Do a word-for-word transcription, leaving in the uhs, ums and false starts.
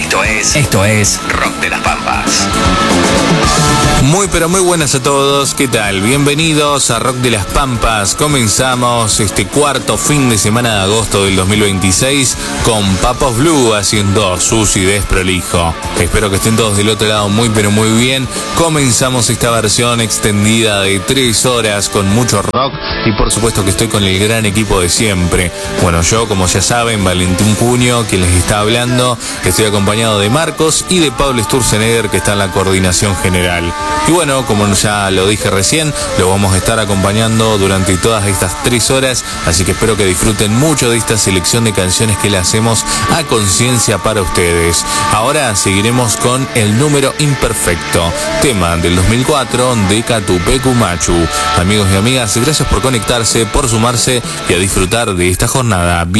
Esto es, esto es Rock de las Pampas. Muy pero muy buenas a todos, ¿qué tal? Bienvenidos a Rock de las Pampas. Comenzamos este cuarto fin de semana de agosto del dos mil veintiséis con Papos Blue haciendo Susi Desprolijo. Espero que estén todos del otro lado muy pero muy bien. Comenzamos esta versión extendida de tres horas con mucho rock y por supuesto que estoy con el gran equipo de siempre. Bueno, yo como ya saben, Valentín Puño, quien les está hablando, estoy acompañado de Marcos y de Pablo Sturzenegger, que está en la coordinación general. Y bueno, como ya lo dije recién, lo vamos a estar acompañando durante todas estas tres horas, así que espero que disfruten mucho de esta selección de canciones que le hacemos a conciencia para ustedes. Ahora seguiremos con El Número Imperfecto, tema del dos mil cuatro de Catupecu Machu. Amigos y amigas, gracias por conectarse, por sumarse y a disfrutar de esta jornada.